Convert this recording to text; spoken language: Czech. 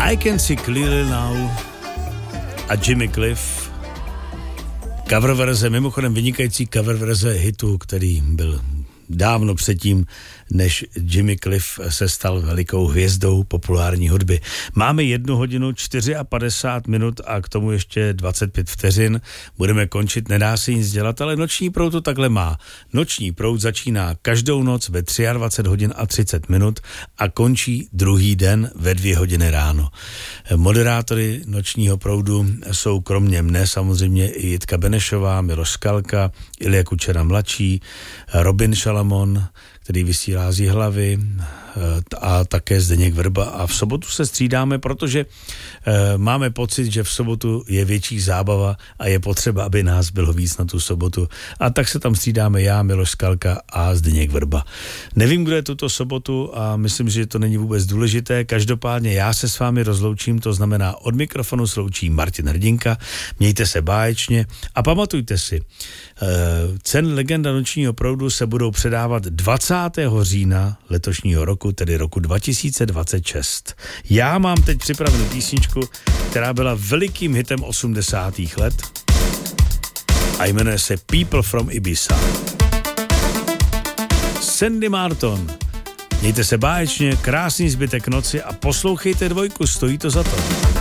I Can See Clearly Now a Jimmy Cliff. Cover verze, mimochodem vynikající cover verze hitu, který byl dávno předtím, než Jimmy Cliff se stal velikou hvězdou populární hudby. Máme 1 hodinu 54 minut a k tomu ještě 25 vteřin. Budeme končit, nedá se nic dělat, ale Noční proud to takhle má. Noční proud začíná každou noc ve 23 hodin a 30 minut a končí druhý den ve 2 hodiny ráno. Moderátory Nočního proudu jsou kromě mne samozřejmě i Jitka Benešová, Miloš Skalka, Ilja Kučera mladší, Robin Šalamon, který vysílá z Jihlavy, a také Zdeněk Vrba. A v sobotu se střídáme, protože máme pocit, že v sobotu je větší zábava a je potřeba, aby nás bylo víc na tu sobotu. A tak se tam střídáme já, Miloš Skalka a Zdeněk Vrba. Nevím, kdo je tuto sobotu a myslím, že to není vůbec důležité. Každopádně já se s vámi rozloučím, to znamená od mikrofonu sloučí Martin Hrdinka. Mějte se báječně a pamatujte si, ceny Legenda Nočního proudu se budou předávat 20. října letošního roku, tedy roku 2026. Já mám teď připravenou písničku, která byla velikým hitem 80. let a jmenuje se People from Ibiza. Sandy Martin. Mějte se báječně, krásný zbytek noci a poslouchejte 2, stojí to za to.